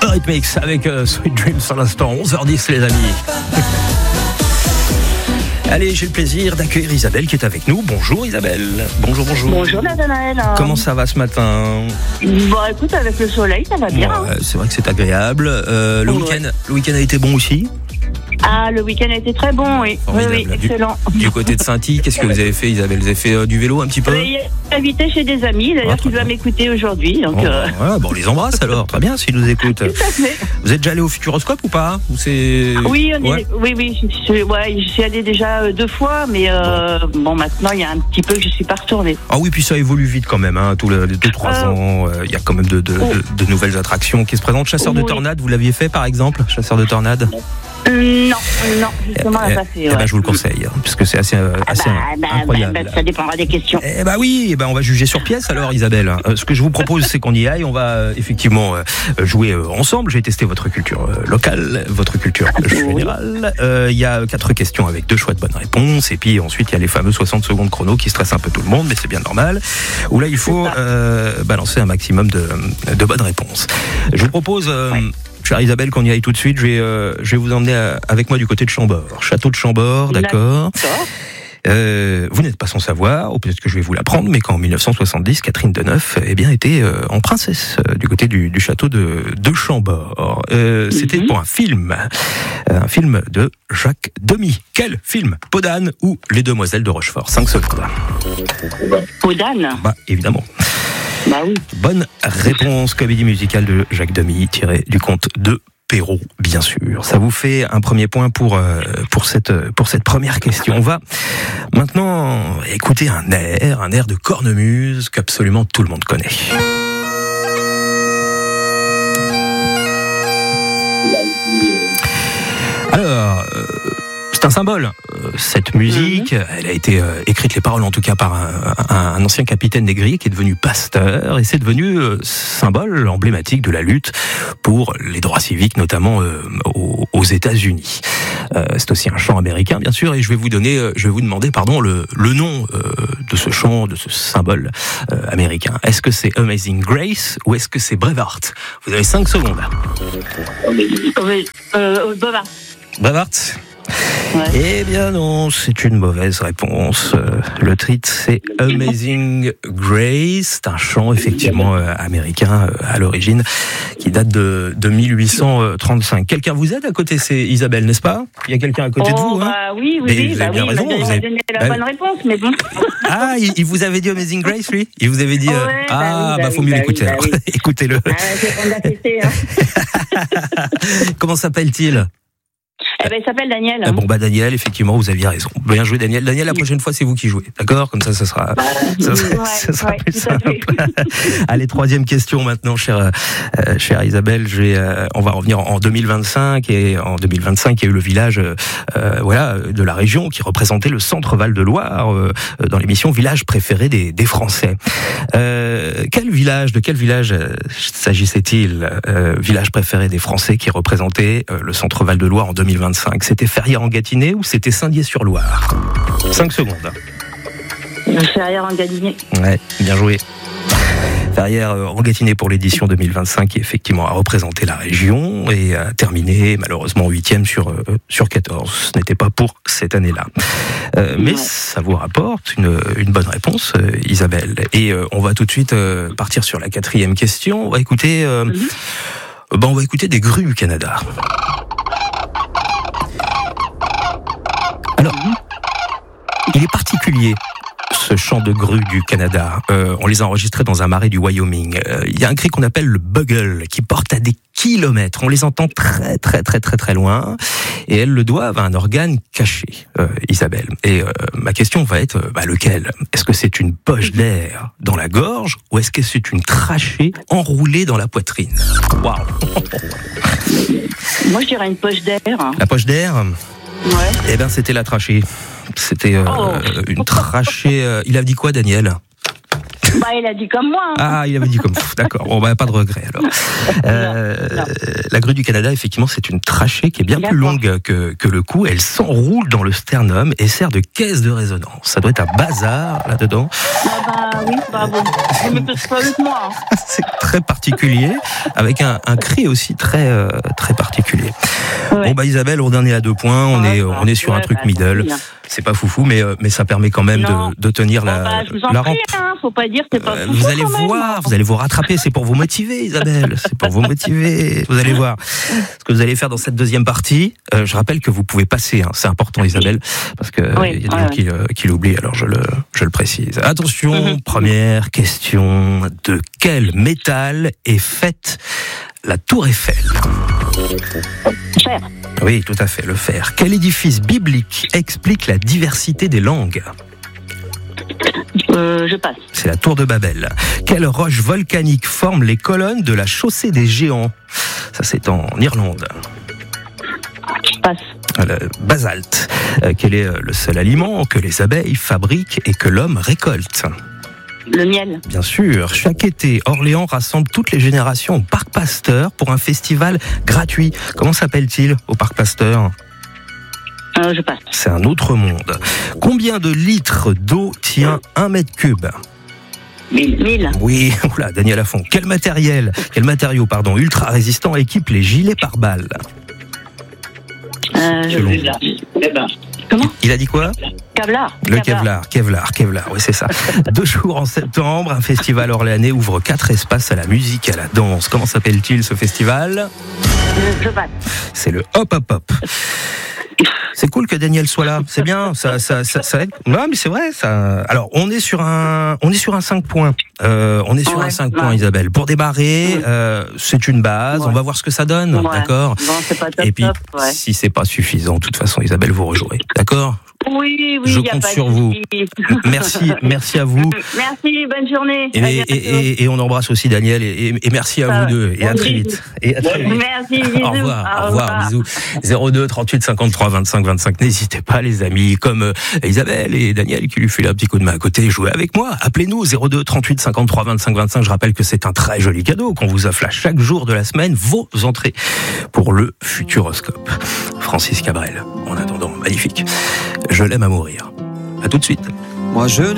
Eurythmics avec Sweet Dreams à l'instant, 11h10 les amis. Allez, j'ai le plaisir d'accueillir Isabelle qui est avec nous. Bonjour Isabelle. Bonjour. Bonjour Nathanaël. Comment ça va ce matin ? Bon, écoute, avec le soleil, ça va bien. Ouais, c'est vrai que c'est agréable. Le week-end a été bon aussi ? Ah, le week-end a été très bon, oui. Oui, excellent. Du côté de Saint-Y, qu'est-ce que vous avez fait Isabelle ? Vous avez fait du vélo un petit peu ? J'ai invité chez des amis, d'ailleurs, qui doivent m'écouter aujourd'hui. Donc, on les embrasse alors, très bien s'ils nous écoutent. Tout à fait. Vous êtes déjà allé au Futuroscope ou pas ? Oui, je suis allée déjà 2 fois, mais bon, maintenant, il y a un petit peu que je suis pas retournée. Ah oui, puis ça évolue vite quand même, hein, tous les 2-3 ans, il y a quand même de nouvelles attractions qui se présentent. Chasseur de tornades, vous l'aviez fait par exemple ? Chasseur de tornades ? Non, justement, on l'a pas fait. Je vous le conseille, puisque c'est assez incroyable. Ça dépendra des questions. On va juger sur pièce alors, Isabelle. Ce que je vous propose, c'est qu'on y aille. On va effectivement jouer ensemble. J'ai testé votre culture locale, votre culture générale. Il y a 4 questions avec 2 choix de bonnes réponses. Et puis ensuite, il y a les fameux 60 secondes chrono qui stressent un peu tout le monde, mais c'est bien normal. Où là, il faut balancer un maximum de bonnes réponses. Je vous propose... Chère Isabelle, qu'on y aille tout de suite, je vais vous emmener avec moi du côté de Chambord. Château de Chambord, d'accord. Vous n'êtes pas sans savoir, ou peut-être que je vais vous l'apprendre, mais qu'en 1970, Catherine Deneuve était en princesse du côté du château de Chambord. C'était pour un film de Jacques Demy. Quel film ? Peau d'âne ou Les Demoiselles de Rochefort ? 5 secondes. Peau d'âne ? Évidemment. Bah oui. Bonne réponse, comédie musicale de Jacques Demy, tirée du conte de Perrault, bien sûr. Ça vous fait un premier point pour cette première question. On va maintenant écouter un air de cornemuse qu'absolument tout le monde connaît. Alors, c'est un symbole. Cette musique, elle a été écrite, les paroles en tout cas, par un ancien capitaine négrier qui est devenu pasteur, et c'est devenu symbole emblématique de la lutte pour les droits civiques, notamment aux États-Unis. C'est aussi un chant américain, bien sûr, et je vais vous demander le nom de ce chant, de ce symbole américain. Est-ce que c'est Amazing Grace ou est-ce que c'est Braveheart ? Vous avez 5 secondes. Braveheart. Ouais. Eh bien non, c'est une mauvaise réponse. Le titre, c'est Amazing Grace. C'est un chant effectivement américain à l'origine qui date de 1835. Quelqu'un vous aide à côté ? C'est Isabelle, n'est-ce pas ? Il y a quelqu'un à côté de vous, hein ? Oui. Vous avez bien raison. Vous avez donné la bonne réponse, mais bon. Ah, il vous avait dit Amazing Grace, lui ? Il vous avait dit... faut mieux l'écouter. Alors. Écoutez-le. On l'a testé, hein. Comment s'appelle-t-il ? Il s'appelle Daniel. Daniel, effectivement, vous aviez raison. Bien joué, Daniel. Daniel, la prochaine fois, c'est vous qui jouez. D'accord ? Comme ça sera plus simple. Allez, 3e question maintenant, chère Isabelle. On va revenir en 2025. Et en 2025, il y a eu le village de la région qui représentait le centre Val-de-Loire dans l'émission Village préféré des Français. De quel village s'agissait-il ? Village préféré des Français qui représentait le centre Val-de-Loire en 2025. C'était Ferrières-en-Gâtinais ou c'était Saint-Dié-sur-Loire ? 5 secondes. Ferrières-en-Gâtinais. Ouais, bien joué. Ferrières-en-Gâtinais pour l'édition 2025 qui effectivement a représenté la région et a terminé malheureusement 8e sur 14. Ce n'était pas pour cette année-là. Mais ça vous rapporte une bonne réponse, Isabelle. Et on va tout de suite partir sur la 4e question. On va écouter des grues du Canada. Alors, il est particulier, ce chant de grue du Canada. On les a enregistrés dans un marais du Wyoming. Il y a un cri qu'on appelle le bugle, qui porte à des kilomètres. On les entend très, très, très, très, très loin. Et elles le doivent à un organe caché, Isabelle. Et ma question va être, lequel ? Est-ce que c'est une poche d'air dans la gorge ou est-ce que c'est une trachée enroulée dans la poitrine ? Waouh ! Moi, je dirais une poche d'air. La poche d'air ? Ouais. C'était la trachée. C'était une trachée. Il a dit quoi, Daniel ? Bah, il a dit comme moi. Hein. Ah, il avait dit comme vous. D'accord. Bon, bah, pas de regret alors. Non. La grue du Canada, effectivement, c'est une trachée qui est bien plus longue que le cou. Elle s'enroule dans le sternum et sert de caisse de résonance. Ça doit être un bazar là-dedans. Ah bah oui, bravo. Mais que ce soit avec moi. Hein. C'est très particulier, avec un cri aussi très particulier. Ouais. Bon, bah, Isabelle, on en est à 2 points. On est sur un truc middle. C'est pas foufou, mais ça permet quand même de tenir la rampe. Hein, faut pas dire c'est pas foufou. Vous allez voir, vous allez vous rattraper. C'est pour vous motiver, Isabelle. C'est pour vous motiver. Vous allez voir ce que vous allez faire dans cette deuxième partie. Je rappelle que vous pouvez passer. Hein, c'est important, Isabelle, parce que il y a des gens qui l'oublient. Alors je le précise. Attention, première question. De quel métal est faite la Tour Eiffel? Fer. Oui, tout à fait, le fer. Quel édifice biblique explique la diversité des langues? Je passe. C'est la Tour de Babel. Quelle roche volcanique forme les colonnes de la chaussée des géants? Ça, c'est en Irlande. Je passe. Le basalte. Quel est le seul aliment que les abeilles fabriquent et que l'homme récolte? Le miel. Bien sûr. Chaque été, Orléans rassemble toutes les générations au Parc Pasteur pour un festival gratuit. Comment s'appelle-t-il au Parc Pasteur? Je passe. C'est un autre monde. Combien de litres d'eau tient 1 mètre cube? 1000. Oui, oula, Daniel Lafont. Quel matériau, ultra résistant équipe les gilets pare-balles? Comment? Il a dit quoi? Kevlar. Le Kevlar, oui c'est ça. 2 jours en septembre, un festival orléanais ouvre 4 espaces à la musique et à la danse. Comment s'appelle-t-il ce festival? Je passe. C'est le Hop Hop Hop. C'est cool que Daniel soit là, c'est bien, ça aide. Non, mais c'est vrai, ça. Alors, on est sur un 5 points. Un 5 points, Isabelle. Pour démarrer, c'est une base. On va voir ce que ça donne, d'accord? Bon, c'est pas top, et puis, top, si c'est pas suffisant, de toute façon, Isabelle, vous rejouerez, d'accord? Oui, je compte sur vous. Merci à vous. Merci, bonne journée. Et on embrasse aussi Daniel et merci à vous deux. Et à très vite. Merci, bisous. Au revoir, bisous. 02 38 53 25 25. N'hésitez pas, les amis, comme Isabelle et Daniel qui lui filaient un petit coup de main à côté, jouez avec moi. Appelez-nous 02 38 53 25 25. Je rappelle que c'est un très joli cadeau qu'on vous offre chaque jour de la semaine, vos entrées pour le Futuroscope. Francis Cabrel. En attendant, magnifique. Je l'aime à mourir. À tout de suite. Moi je